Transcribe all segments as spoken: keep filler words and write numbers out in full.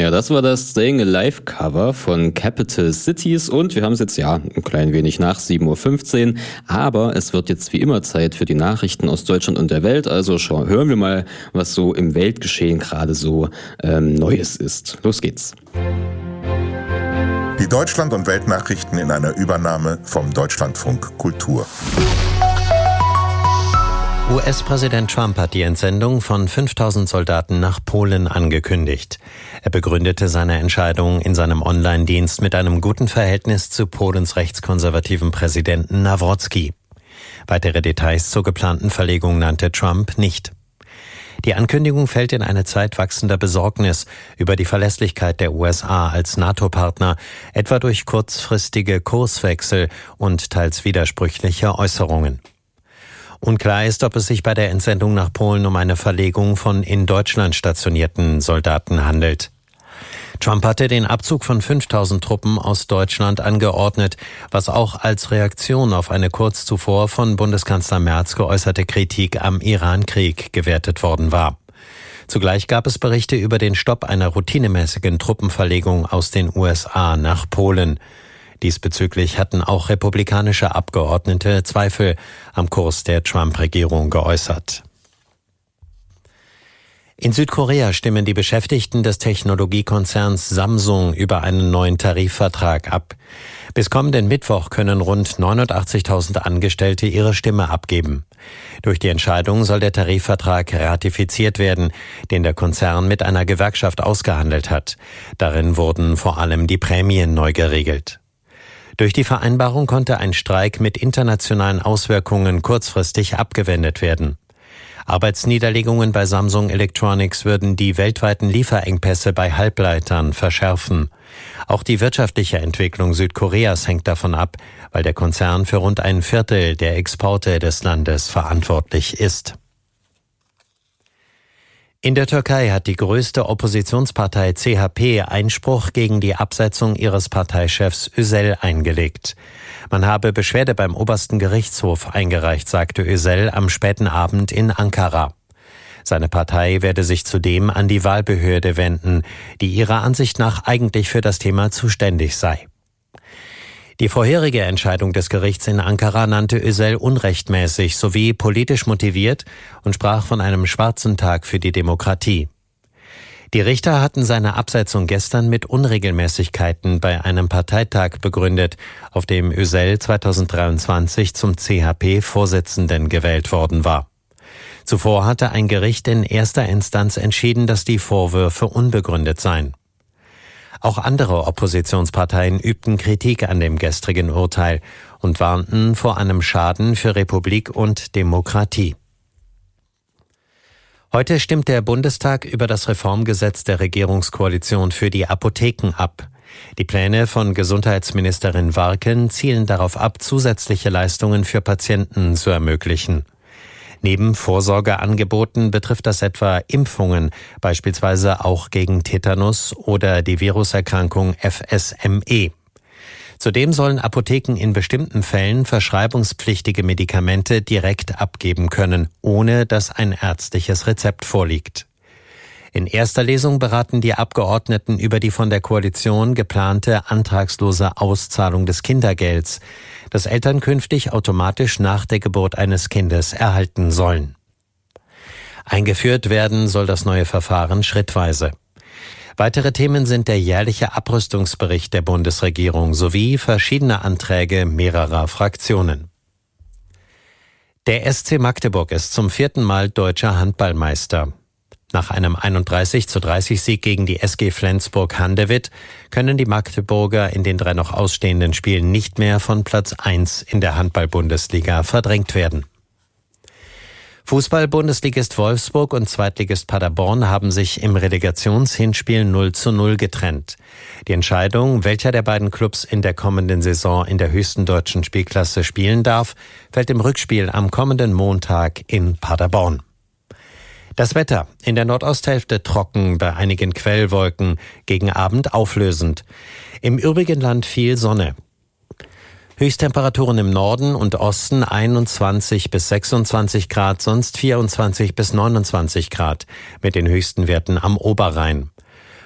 Ja, das war das Staying Alive Cover von Capital Cities und wir haben es jetzt ja ein klein wenig nach sieben Uhr fünfzehn, aber es wird jetzt wie immer Zeit für die Nachrichten aus Deutschland und der Welt, also schau, hören wir mal, was so im Weltgeschehen gerade so ähm, Neues ist. Los geht's. Die Deutschland- und Weltnachrichten in einer Übernahme vom Deutschlandfunk Kultur. U S-Präsident Trump hat die Entsendung von fünftausend Soldaten nach Polen angekündigt. Er begründete seine Entscheidung in seinem Online-Dienst mit einem guten Verhältnis zu Polens rechtskonservativen Präsidenten Nawrocki. Weitere Details zur geplanten Verlegung nannte Trump nicht. Die Ankündigung fällt in eine Zeit wachsender Besorgnis über die Verlässlichkeit der U S A als NATO-Partner, etwa durch kurzfristige Kurswechsel und teils widersprüchliche Äußerungen. Unklar ist, ob es sich bei der Entsendung nach Polen um eine Verlegung von in Deutschland stationierten Soldaten handelt. Trump hatte den Abzug von fünftausend Truppen aus Deutschland angeordnet, was auch als Reaktion auf eine kurz zuvor von Bundeskanzler Merz geäußerte Kritik am Iran-Krieg gewertet worden war. Zugleich gab es Berichte über den Stopp einer routinemäßigen Truppenverlegung aus den U S A nach Polen. Diesbezüglich hatten auch republikanische Abgeordnete Zweifel am Kurs der Trump-Regierung geäußert. In Südkorea stimmen die Beschäftigten des Technologiekonzerns Samsung über einen neuen Tarifvertrag ab. Bis kommenden Mittwoch können rund neunundachtzigtausend Angestellte ihre Stimme abgeben. Durch die Entscheidung soll der Tarifvertrag ratifiziert werden, den der Konzern mit einer Gewerkschaft ausgehandelt hat. Darin wurden vor allem die Prämien neu geregelt. Durch die Vereinbarung konnte ein Streik mit internationalen Auswirkungen kurzfristig abgewendet werden. Arbeitsniederlegungen bei Samsung Electronics würden die weltweiten Lieferengpässe bei Halbleitern verschärfen. Auch die wirtschaftliche Entwicklung Südkoreas hängt davon ab, weil der Konzern für rund ein Viertel der Exporte des Landes verantwortlich ist. In der Türkei hat die größte Oppositionspartei C H P Einspruch gegen die Absetzung ihres Parteichefs Özel eingelegt. Man habe Beschwerde beim obersten Gerichtshof eingereicht, sagte Özel am späten Abend in Ankara. Seine Partei werde sich zudem an die Wahlbehörde wenden, die ihrer Ansicht nach eigentlich für das Thema zuständig sei. Die vorherige Entscheidung des Gerichts in Ankara nannte Özel unrechtmäßig sowie politisch motiviert und sprach von einem schwarzen Tag für die Demokratie. Die Richter hatten seine Absetzung gestern mit Unregelmäßigkeiten bei einem Parteitag begründet, auf dem Özel zweitausenddreiundzwanzig zum C H P-Vorsitzenden gewählt worden war. Zuvor hatte ein Gericht in erster Instanz entschieden, dass die Vorwürfe unbegründet seien. Auch andere Oppositionsparteien übten Kritik an dem gestrigen Urteil und warnten vor einem Schaden für Republik und Demokratie. Heute stimmt der Bundestag über das Reformgesetz der Regierungskoalition für die Apotheken ab. Die Pläne von Gesundheitsministerin Warken zielen darauf ab, zusätzliche Leistungen für Patienten zu ermöglichen. Neben Vorsorgeangeboten betrifft das etwa Impfungen, beispielsweise auch gegen Tetanus oder die Viruserkrankung F S M E. Zudem sollen Apotheken in bestimmten Fällen verschreibungspflichtige Medikamente direkt abgeben können, ohne dass ein ärztliches Rezept vorliegt. In erster Lesung beraten die Abgeordneten über die von der Koalition geplante antragslose Auszahlung des Kindergelds, das Eltern künftig automatisch nach der Geburt eines Kindes erhalten sollen. Eingeführt werden soll das neue Verfahren schrittweise. Weitere Themen sind der jährliche Abrüstungsbericht der Bundesregierung sowie verschiedene Anträge mehrerer Fraktionen. Der S C Magdeburg ist zum vierten Mal deutscher Handballmeister. Nach einem einunddreißig zu dreißig Sieg gegen die S G Flensburg-Handewitt können die Magdeburger in den drei noch ausstehenden Spielen nicht mehr von Platz eins in der Handball-Bundesliga verdrängt werden. Fußball-Bundesligist Wolfsburg und Zweitligist Paderborn haben sich im Relegationshinspiel null zu null getrennt. Die Entscheidung, welcher der beiden Clubs in der kommenden Saison in der höchsten deutschen Spielklasse spielen darf, fällt im Rückspiel am kommenden Montag in Paderborn. Das Wetter: in der Nordosthälfte trocken, bei einigen Quellwolken, gegen Abend auflösend. Im übrigen Land viel Sonne. Höchsttemperaturen im Norden und Osten einundzwanzig bis sechsundzwanzig Grad, sonst vierundzwanzig bis neunundzwanzig Grad, mit den höchsten Werten am Oberrhein.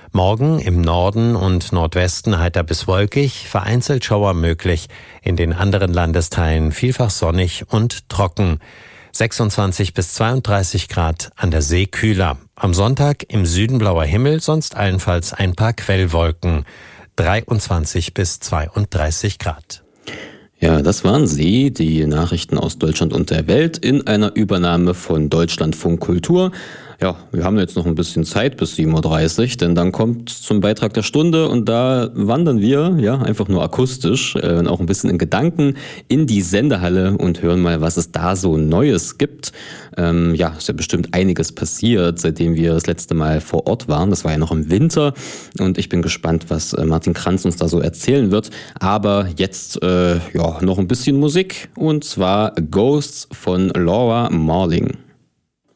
Morgen im Norden und Nordwesten heiter bis wolkig, vereinzelt Schauer möglich. In den anderen Landesteilen vielfach sonnig und trocken. sechsundzwanzig bis zweiunddreißig Grad, an der See kühler. Am Sonntag im Süden blauer Himmel, sonst allenfalls ein paar Quellwolken. dreiundzwanzig bis zweiunddreißig Grad. Ja, das waren sie, die Nachrichten aus Deutschland und der Welt in einer Übernahme von Deutschlandfunk Kultur. Ja, wir haben jetzt noch ein bisschen Zeit bis sieben Uhr dreißig, denn dann kommt zum Beitrag der Stunde und da wandern wir, ja, einfach nur akustisch äh, und auch ein bisschen in Gedanken in die Sendehalle und hören mal, was es da so Neues gibt. Ähm, ja, ist ja bestimmt einiges passiert, seitdem wir das letzte Mal vor Ort waren. Das war ja noch im Winter und ich bin gespannt, was äh, Martin Kranz uns da so erzählen wird. Aber jetzt, äh, ja, noch ein bisschen Musik und zwar Ghosts von Laura Marling.